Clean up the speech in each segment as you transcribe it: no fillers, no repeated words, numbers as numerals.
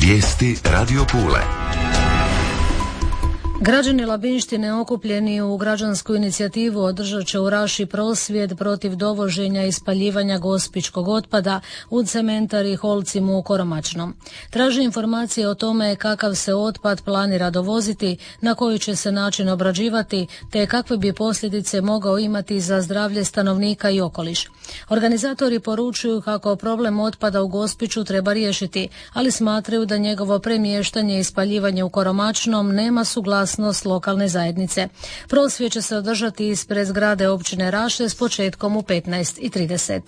Vijesti Radio Pule. Građani Labinštine okupljeni u građansku inicijativu održat će u Raši prosvjed protiv dovoženja i spaljivanja gospićkog otpada u cementari Holcim u Koromačnom. Traže informacije o tome kakav se otpad planira dovoziti, na koji će se način obrađivati, te kakve bi posljedice mogao imati za zdravlje stanovnika i okoliš. Organizatori poručuju kako problem otpada u Gospiću treba riješiti, ali smatraju da njegovo premještanje i spaljivanje u Koromačnom nema suglasnost lokalne zajednice. Prosvjed će se održati ispred zgrade općine Raše s početkom u 15:30.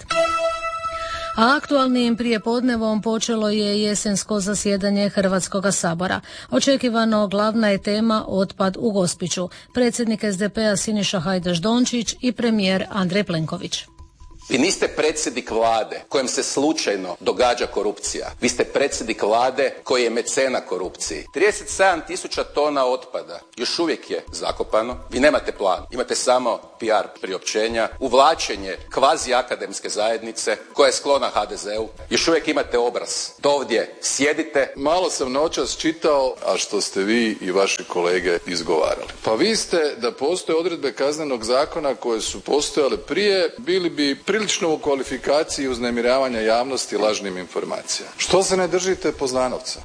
A aktualnim prijepodnevom počelo je jesensko zasjedanje Hrvatskoga sabora. Očekivano glavna je tema otpad u Gospiću. Predsjednik SDP-a Siniša Hajdaš-Dončić i premijer Andrej Plenković. Vi niste predsjednik vlade kojem se slučajno događa korupcija. Vi ste predsjednik vlade koji je mecena korupciji. 37.000 tona otpada još uvijek je zakopano. Vi nemate plan, imate samo PR priopćenja, uvlačenje kvazi akademske zajednice koja je sklona HDZ-u. Još uvijek imate obraz da ovdje sjedite. Malo sam noćas čitao, a što ste vi i vaši kolege izgovarali. Pa vi ste, da postoje odredbe Kaznenog zakona koje su postojale prije, bili bi prilično u kvalifikaciji uznemiravanja javnosti lažnim informacijama. Što se ne držite Poznanovca?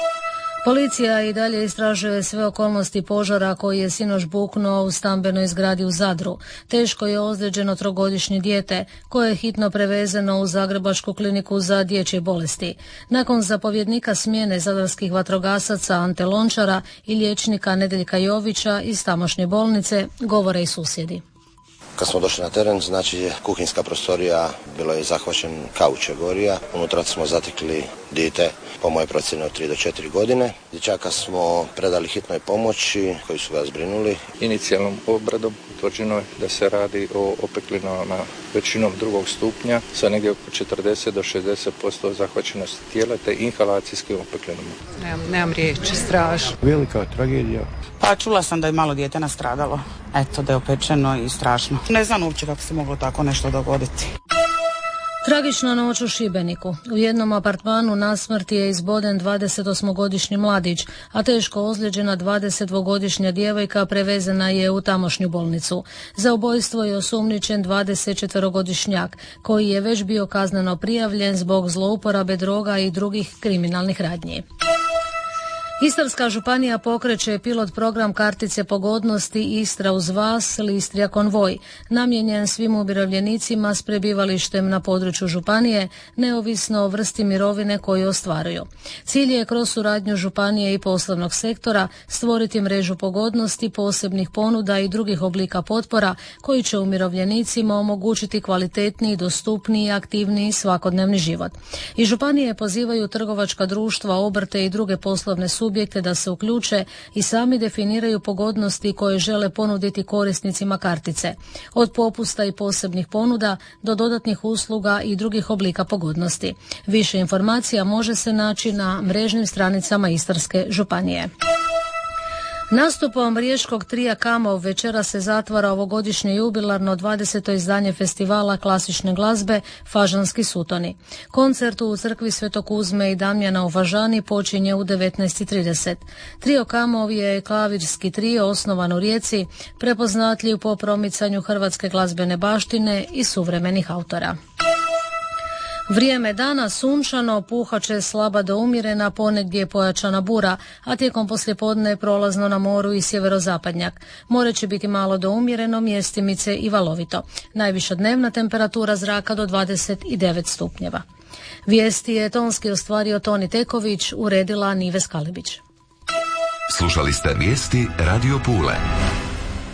Policija i dalje istražuje sve okolnosti požara koji je sinoć buknuo u stambenoj zgradi u Zadru. Teško je ozlijeđeno 3-godišnje dijete koje je hitno prevezeno u Zagrebačku kliniku za dječje bolesti. Nakon zapovjednika smjene zadarskih vatrogasaca Ante Lončara i liječnika Nedeljka Jovića iz tamošnje bolnice, govore i susjedi. Kad smo došli na teren, znači kuhinjska prostorija, bilo je zahvaćen kauč je gorija. Unutra smo zatekli dijete, po mojoj procjeni od 3 do 4 godine. Dječaka smo predali hitnoj pomoći koji su ga zbrinuli. Inicijalnom obradom utvrđeno je da se radi o opeklinama većinom 2. stupnja sa negdje oko 40 do 60% zahvaćenosti tijela te inhalacijskim opeklinama. Nemam riječi, strašno. Velika tragedija. Pa čula sam da je malo dijete nastradalo. Eto, da je opečeno i strašno. Ne znam uopće kako se moglo tako nešto dogoditi. Tragična noć u Šibeniku. U jednom apartmanu na smrt je izboden 28-godišnji mladić, a teško ozlijeđena 22-godišnja djevojka prevezena je u tamošnju bolnicu. Za ubojstvo je osumnjičen 24-godišnjak, koji je već bio kazneno prijavljen zbog zlouporabe droga i drugih kriminalnih radnji. Istarska županija pokreće pilot program kartice pogodnosti Istra uz vas, Listrija konvoj, namijenjen svim umirovljenicima s prebivalištem na području županije, neovisno o vrsti mirovine koju ostvaruju. Cilj je kroz suradnju županije i poslovnog sektora stvoriti mrežu pogodnosti, posebnih ponuda i drugih oblika potpora koji će umirovljenicima omogućiti kvalitetniji, dostupniji i aktivniji svakodnevni život. I županije pozivaju trgovačka društva, obrte i druge poslovne subjekte da se uključe i sami definiraju pogodnosti koje žele ponuditi korisnicima kartice, od popusta i posebnih ponuda do dodatnih usluga i drugih oblika pogodnosti. Više informacija može se naći na mrežnim stranicama Istarske županije. Nastupom riječkog trija Kamov večera se zatvara ovogodišnje jubilarno 20. izdanje festivala klasične glazbe Fažanski sutoni. Koncert u crkvi Svetog Kuzme i Damjana u Fažani počinje u 19:30. Trio Kamov je klavirski trio osnovan u Rijeci, prepoznatljiv po promicanju hrvatske glazbene baštine i suvremenih autora. Vrijeme dana sunčano, puhat će slaba do umjerena, ponegdje pojačana bura, a tijekom poslijepodne prolazno na moru i sjeverozapadnjak. More će biti malo do umjereno, mjestimice i valovito. Najviša dnevna temperatura zraka do 29 stupnjeva. Vijesti je tonski ostvario Toni Teković, uredila Nive Skalibić. Slušali ste vijesti Radio Pule.